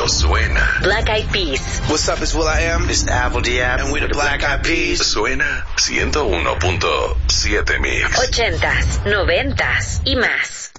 suena. Black Eyed Peas. What's up, it's will.i.am. It's Apple D.App. And we're the Black Eyed Peas. Suena 101.7 Mix. 80s, 90s y más.